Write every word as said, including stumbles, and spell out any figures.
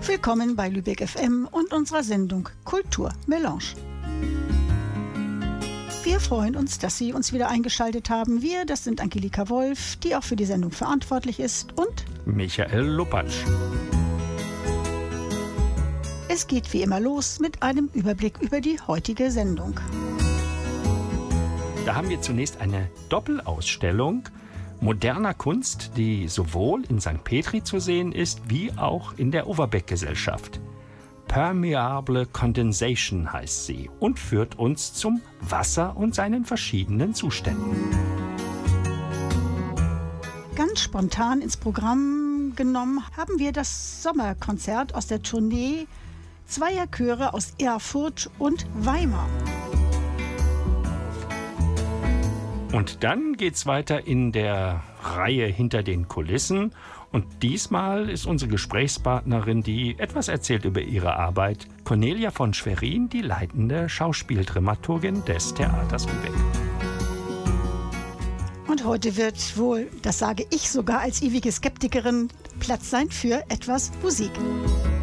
Willkommen bei Lübeck F M und unserer Sendung Kultur Melange. Wir freuen uns, dass Sie uns wieder eingeschaltet haben. Wir, das sind Angelika Wolf, die auch für die Sendung verantwortlich ist, und Michael Lupatsch. Es geht wie immer los mit einem Überblick über die heutige Sendung. Da haben wir zunächst eine Doppelausstellung moderner Kunst, die sowohl in Sankt Petri zu sehen ist, wie auch in der Overbeck-Gesellschaft. Permeable Condensation heißt sie und führt uns zum Wasser und seinen verschiedenen Zuständen. Ganz spontan ins Programm genommen haben wir das Sommerkonzert aus der Tournee zweier Chöre aus Erfurt und Weimar. Und dann geht's weiter in der Reihe Hinter den Kulissen. Und diesmal ist unsere Gesprächspartnerin, die etwas erzählt über ihre Arbeit, Cornelia von Schwerin, die leitende Schauspieldramaturgin des Theaters Lübeck. Und heute wird wohl, das sage ich sogar als ewige Skeptikerin, Platz sein für etwas Musik.